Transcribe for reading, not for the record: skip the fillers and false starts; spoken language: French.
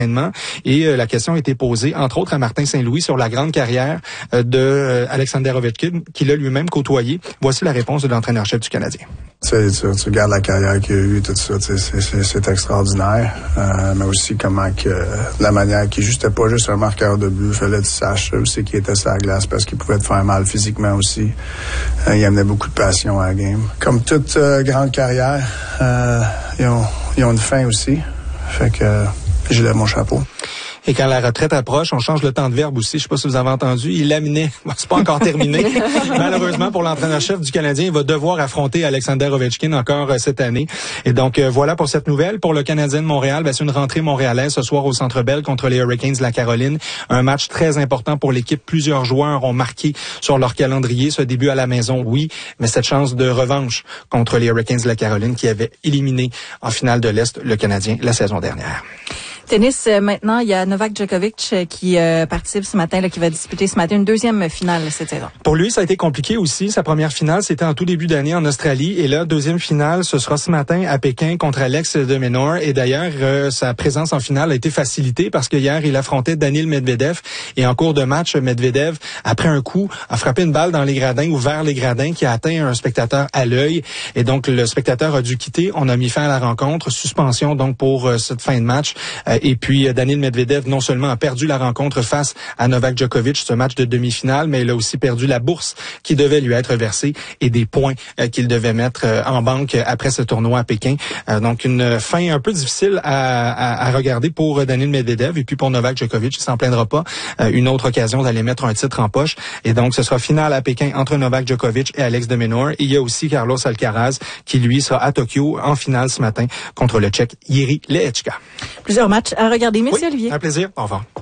Et la question a été posée, entre autres, à Martin Saint-Louis sur la grande carrière de Alexander Ovechkin, qu'il a lui-même côtoyé. Voici la réponse de l'entraîneur-chef du Canadien. Tu regardes la carrière qu'il a eue, tout ça, c'est extraordinaire. Mais aussi la manière qu'il n'était pas juste un marqueur de but, il fallait que tu saches aussi qu'il était sur la glace parce qu'il pouvait te faire mal physiquement aussi. Il amenait beaucoup de passion à la game. Comme toute grande carrière, ils ont une fin aussi. Fait que je lève mon chapeau. Et quand la retraite approche, on change le temps de verbe aussi. Je sais pas si vous avez entendu. Il laminait. Bon, c'est pas encore terminé. Malheureusement, pour l'entraîneur-chef du Canadien, il va devoir affronter Alexander Ovechkin encore cette année. Et donc, voilà pour cette nouvelle. Pour le Canadien de Montréal, c'est une rentrée montréalaise ce soir au Centre Bell contre les Hurricanes de la Caroline. Un match très important pour l'équipe. Plusieurs joueurs ont marqué sur leur calendrier ce début à la maison, oui, mais cette chance de revanche contre les Hurricanes de la Caroline qui avaient éliminé en finale de l'Est le Canadien la saison dernière. Tennis, maintenant, il y a Novak Djokovic qui participe ce matin, qui va disputer ce matin une deuxième finale cette saison. Pour lui, ça a été compliqué aussi. Sa première finale, c'était en tout début d'année en Australie. Et là, deuxième finale, ce sera ce matin à Pékin contre Alex de Minaur. Et d'ailleurs, sa présence en finale a été facilitée parce que hier, il affrontait Daniil Medvedev. Et en cours de match, Medvedev, après un coup, a frappé une balle dans les gradins ou vers les gradins qui a atteint un spectateur à l'œil. Et donc, le spectateur a dû quitter. On a mis fin à la rencontre. Suspension, donc, pour cette fin de match. Et puis, Daniil Medvedev, non seulement a perdu la rencontre face à Novak Djokovic, ce match de demi-finale, mais il a aussi perdu la bourse qui devait lui être versée et des points qu'il devait mettre en banque après ce tournoi à Pékin. Donc, une fin un peu difficile à regarder pour Daniil Medvedev. Et puis, pour Novak Djokovic, il s'en plaindra pas. Une autre occasion d'aller mettre un titre en poche. Et donc, ce sera finale à Pékin entre Novak Djokovic et Alex de Minaur. Et il y a aussi Carlos Alcaraz qui, lui, sera à Tokyo en finale ce matin contre le Tchèque Jiří Lehečka. Plusieurs matchs à regarder. Merci, oui, Olivier. Un plaisir. Au revoir.